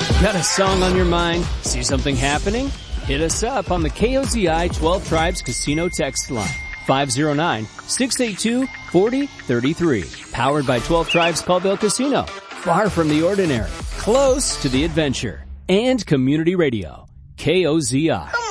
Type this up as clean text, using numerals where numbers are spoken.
Got a song on your mind? See something happening? Hit us up on the KOZI 12 Tribes Casino text line. 509-682-4033. Powered by 12 Tribes Colville Casino. Far from the ordinary. Close to the adventure. And community radio. KOZI.